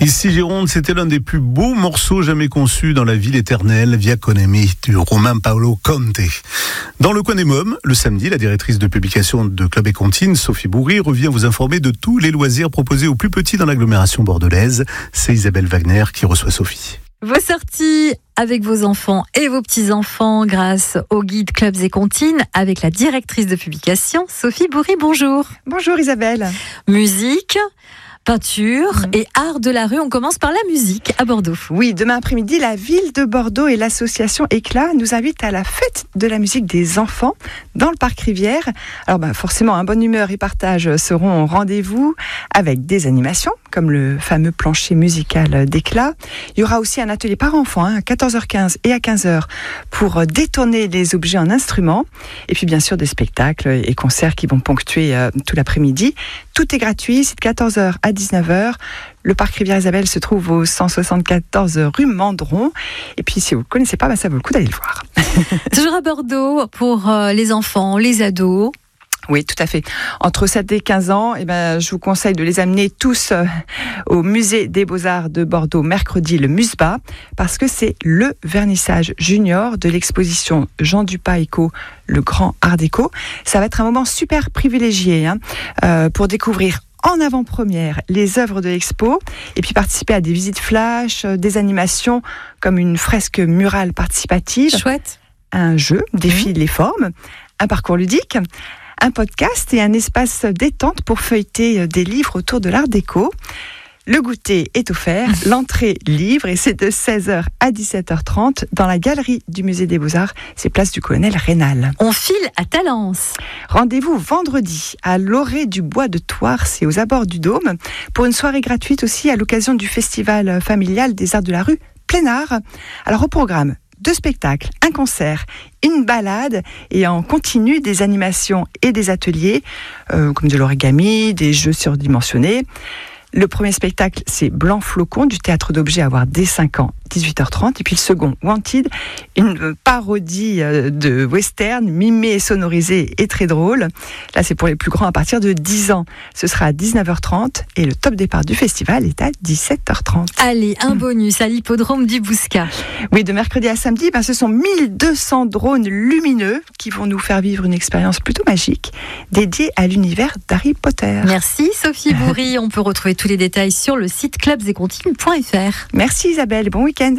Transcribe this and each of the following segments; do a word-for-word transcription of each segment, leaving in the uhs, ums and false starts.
Ici Gironde, c'était l'un des plus beaux morceaux jamais conçus dans la ville éternelle, Via Conemi, du Romain Paolo Conte. Dans le coin des mômes, le samedi, la directrice de publication de Club et Comptine, Sophie Bourri, revient vous informer de tous les loisirs proposés aux plus petits dans l'agglomération bordelaise. C'est Isabelle Wagner qui reçoit Sophie. Vos sorties avec vos enfants et vos petits-enfants grâce au guide Clubs et Comptines avec la directrice de publication, Sophie Bourri. Bonjour. Bonjour Isabelle. Musique, peinture mmh. et art de la rue. On commence par la musique à Bordeaux. Oui, demain après-midi, la ville de Bordeaux et l'association Éclat nous invitent à la fête de la musique des enfants dans le parc Rivière. Alors bah, forcément, un bonne humeur et partage seront au rendez-vous avec des animations comme le fameux plancher musical d'Éclat. Il y aura aussi un atelier par enfant hein, à quatorze heures quinze et à quinze heures pour détourner les objets en instruments. Et puis bien sûr des spectacles et concerts qui vont ponctuer euh, tout l'après-midi. Tout est gratuit, c'est de quatorze heures à dix-neuf heures. Le parc Rivière-Isabelle se trouve au cent soixante-quatorze rue Mandron. Et puis si vous ne connaissez pas, bah, ça vaut le coup d'aller le voir. Toujours à Bordeaux pour euh, les enfants, les ados. Oui, tout à fait. Entre sept et quinze ans, eh ben, je vous conseille de les amener tous euh, au musée des Beaux-Arts de Bordeaux mercredi, le Musba, parce que c'est le vernissage junior de l'exposition Jean Dupas Eco, le grand art déco. Ça va être un moment super privilégié hein, euh, pour découvrir en avant-première les œuvres de l'expo et puis participer à des visites flash, euh, des animations comme une fresque murale participative. Chouette. Un jeu, défie les formes, un parcours ludique, un podcast et un espace détente pour feuilleter des livres autour de l'art déco. Le goûter est offert, l'entrée libre et c'est de seize heures à dix-sept heures trente dans la galerie du musée des Beaux-Arts, c'est place du Colonel Rénal. On file à Talence. Rendez-vous vendredi à l'Orée du Bois de Thouars et aux abords du Dôme pour une soirée gratuite aussi à l'occasion du festival familial des arts de la rue Plein Art. Alors au programme, deux spectacles, un concert, une balade et en continu des animations et des ateliers euh, comme de l'origami, des jeux surdimensionnés. Le premier spectacle, c'est Blanc Flocon du théâtre d'objets à voir dès cinq ans, dix-huit heures trente. Et puis le second, Wanted, une parodie de western, mimée, sonorisée et très drôle. Là, c'est pour les plus grands à partir de dix ans. Ce sera à dix-neuf heures trente et le top départ du festival est à dix-sept heures trente. Allez, un bonus à l'hippodrome du Bouscat. Oui, de mercredi à samedi, ben, ce sont mille deux cents drones lumineux qui vont nous faire vivre une expérience plutôt magique dédiée à l'univers d'Harry Potter. Merci Sophie Bourri. On peut retrouver tous les détails sur le site clubs et comptines point f r. Merci Isabelle, bon week-end.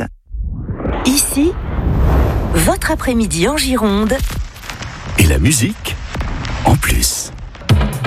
Ici, votre après-midi en Gironde. Et la musique en plus.